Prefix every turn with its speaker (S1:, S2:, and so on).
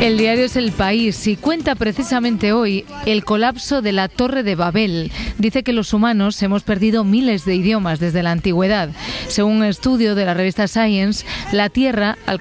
S1: El diario es El País y cuenta precisamente hoy el colapso de la Torre de Babel. Dice que los humanos hemos perdido miles de idiomas desde la antigüedad. Según un estudio de la revista Science, la Tierra